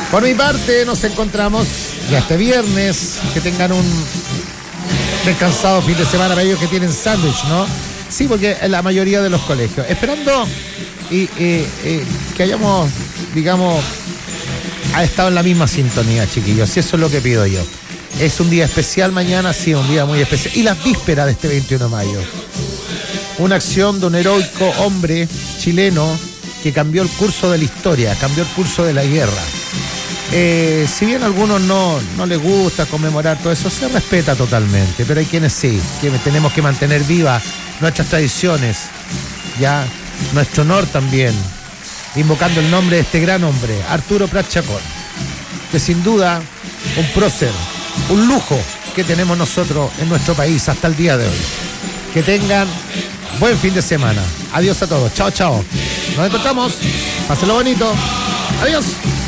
Por mi parte, nos encontramos ya este viernes. Que tengan un descansado fin de semana para ellos que tienen sándwich, ¿no? Sí, porque en la mayoría de los colegios. Esperando que hayamos, digamos, ha estado en la misma sintonía, chiquillos. Y eso es lo que pido yo. Es un día especial mañana, sí, un día muy especial. Y las vísperas de este 21 de mayo. Una acción de un heroico hombre chileno que cambió el curso de la historia, cambió el curso de la guerra. Si bien a algunos no les gusta conmemorar todo eso, se respeta totalmente, pero hay quienes sí, que tenemos que mantener vivas nuestras tradiciones, ya nuestro honor también, invocando el nombre de este gran hombre, Arturo Prat Chacón, que sin duda un prócer, un lujo que tenemos nosotros en nuestro país hasta el día de hoy. Que tengan buen fin de semana. Adiós a todos. Chao, chao. Nos encontramos. Pásenlo bonito. Adiós.